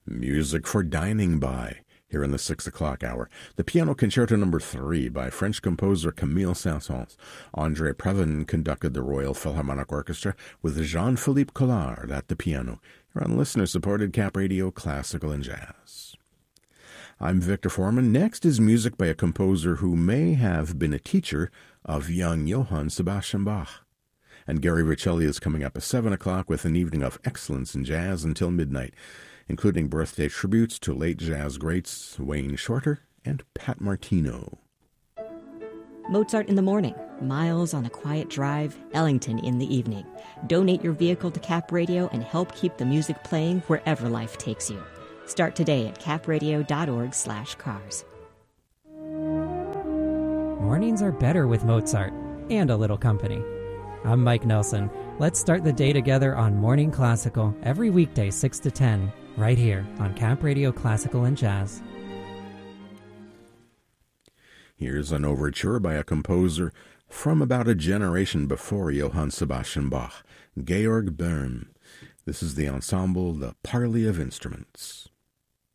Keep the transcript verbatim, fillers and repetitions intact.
Music for dining by. Here in the six o'clock hour, the Piano Concerto Number three by French composer Camille Saint-Saëns. André Previn conducted the Royal Philharmonic Orchestra with Jean-Philippe Collard at the piano. You're on listener-supported Cap Radio Classical and Jazz. I'm Victor Foreman. Next is music by a composer who may have been a teacher of young Johann Sebastian Bach. And Gary Riccelli is coming up at seven o'clock with an evening of excellence in jazz until midnight, including birthday tributes to late jazz greats Wayne Shorter and Pat Martino. Mozart in the morning, Miles on a quiet drive, Ellington in the evening. Donate your vehicle to Cap Radio and help keep the music playing wherever life takes you. Start today at capradio.org slash cars. Mornings are better with Mozart and a little company. I'm Mike Nelson. Let's start the day together on Morning Classical every weekday six to ten, right here on Cap Radio Classical and Jazz. Here's an overture by a composer from about a generation before Johann Sebastian Bach, Georg Böhm. This is the ensemble The Parley of Instruments.